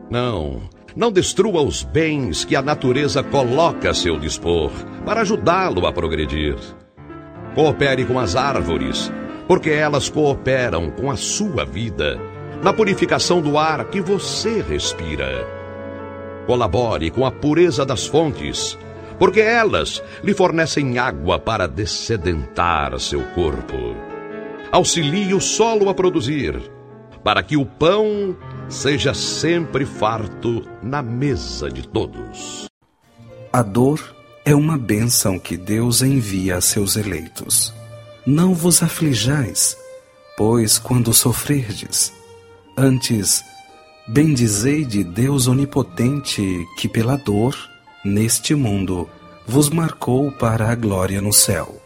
Não destrua os bens que a natureza coloca a seu dispor para ajudá-lo a progredir. Coopere com as árvores, porque elas cooperam com a sua vida, na purificação do ar que você respira. Colabore com a pureza das fontes, porque elas lhe fornecem água para dessedentar seu corpo. Auxilie o solo a produzir, para que o pão seja sempre farto na mesa de todos. A dor é uma bênção que Deus envia a seus eleitos. Não vos aflijais, pois quando sofrerdes, antes bendizei de Deus onipotente que pela dor, neste mundo, vos marcou para a glória no céu.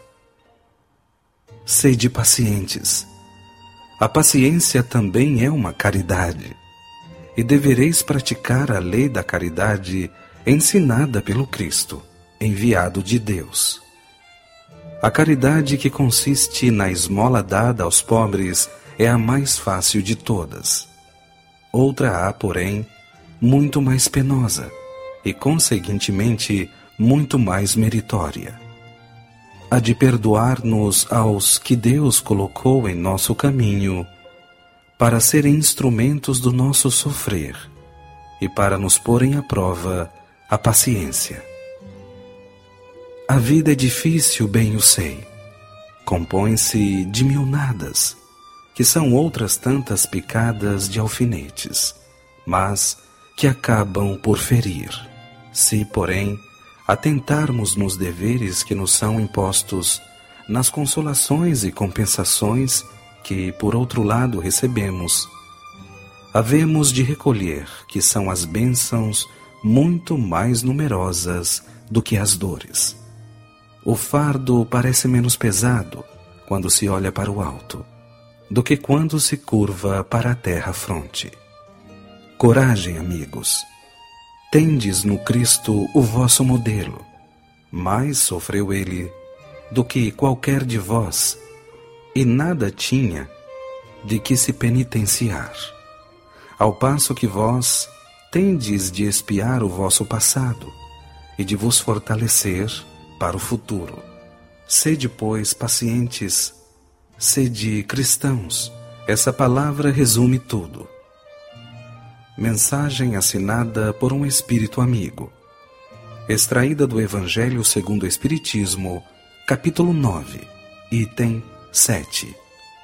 Sede pacientes. A paciência também é uma caridade, e devereis praticar a lei da caridade ensinada pelo Cristo, enviado de Deus. A caridade que consiste na esmola dada aos pobres é a mais fácil de todas. Outra há, porém, muito mais penosa e, conseguintemente, muito mais meritória. A de perdoar-nos aos que Deus colocou em nosso caminho para serem instrumentos do nosso sofrer e para nos porem à prova a paciência. A vida é difícil, bem o sei. Compõe-se de mil nadas, que são outras tantas picadas de alfinetes, mas que acabam por ferir. Se, porém, atentarmos nos deveres que nos são impostos, nas consolações e compensações que, por outro lado, recebemos, havemos de recolher que são as bênçãos muito mais numerosas do que as dores. O fardo parece menos pesado quando se olha para o alto, do que quando se curva para a terra-fronte. Coragem, amigos! Tendes no Cristo o vosso modelo. Mais sofreu ele do que qualquer de vós, e nada tinha de que se penitenciar. Ao passo que vós tendes de expiar o vosso passado e de vos fortalecer para o futuro. Sede, pois, pacientes, sede cristãos. Essa palavra resume tudo. Mensagem assinada por um espírito amigo. Extraída do Evangelho segundo o Espiritismo, capítulo 9, item 7.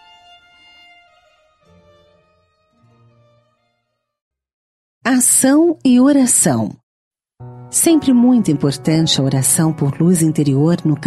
Ação e oração. Sempre muito importante a oração por luz interior no campo